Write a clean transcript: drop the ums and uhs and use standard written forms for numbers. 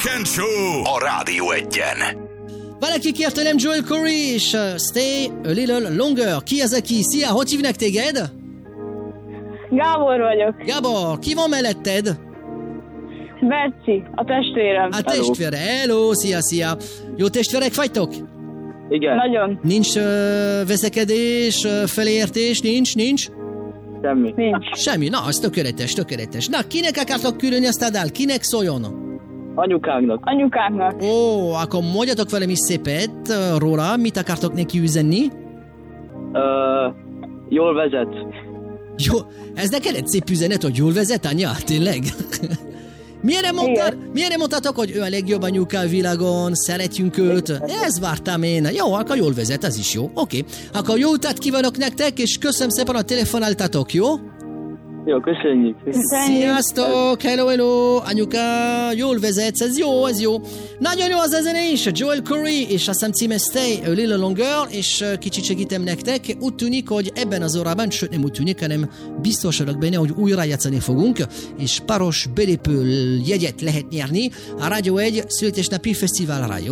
Weekend Show a Rádió Egyen. Valaki kérte nem Joel Corey és Stay a Little Longer. Ki az, aki? Szia, hogy hívnak téged? Gábor vagyok. Gábor, ki van melletted? Berci, a testvérem. A testvére. Hello, szia. Jó testvérek vagytok? Igen. Nagyon. Nincs veszekedés, felértés, nincs? Semmi. Nincs. Semmi, na, az tökéletes. Na, kinek akartok különni azt a dal? Kinek szóljon? Anyukánknak. Anyukáknak. Ó, akkor mondjatok velem szépet róla, mit akartok neki üzenni? Jól vezet. Jó, ez neked egy szép üzenet, hogy jól vezet, anya? Tényleg? Miért mondtátok, hogy ő a legjobb anyuka a világon, szeretjünk őt? Ez vártam én. Jó, akkor jól vezet, az is jó. Oké. Akkor jó utat kívánok nektek, és köszönöm szépen, a telefonáltatok, jó? Jó, köszönjük. Sziasztok! Hello! Anyuka, jól vezetsz, ez jó. Nagyon jó az a zene is, Joel Corey, és azt hiszem címe Stay a Little Longer, és kicsit segítem nektek. Úgy tűnik, hogy ebben az órában, sőt nem úgy tűnik, hanem biztos vagyok benne, hogy újra játszani fogunk, és páros belépő jegyet lehet nyerni a Rádió 1 születésnapi fesztiválra, jó?